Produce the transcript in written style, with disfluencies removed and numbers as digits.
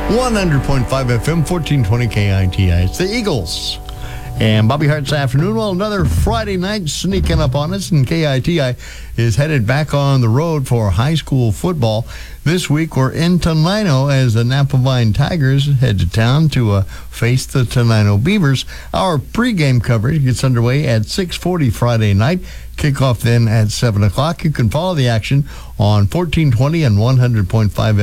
100.5 FM, 1420 KITI. It's the Eagles. And Bobby Hart this afternoon. Well, another Friday night sneaking up on us, and KITI is headed back on the road for high school football. This week, we're in Tenino as the Napavine Tigers head to town to face the Tenino Beavers. Our pregame coverage gets underway at 6:40 Friday night. Kickoff then at 7 o'clock. You can follow the action on 1420 and 100.5